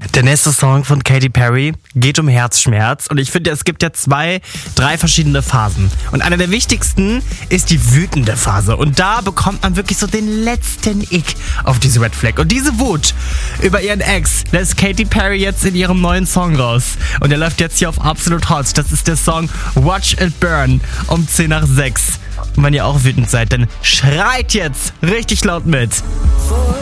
Der nächste Song von Katy Perry geht um Herzschmerz und ich finde, es gibt ja 2, 3 verschiedene Phasen. Und eine der wichtigsten ist die wütende Phase und da bekommt man wirklich so den letzten Ick auf diese Red Flag. Und diese Wut über ihren Ex lässt Katy Perry jetzt in ihrem neuen Song raus. Und der läuft jetzt hier auf Absolut Hot. Das ist der Song Watch It Burn um 10 nach 6. Und wenn ihr auch wütend seid, dann schreit jetzt richtig laut mit.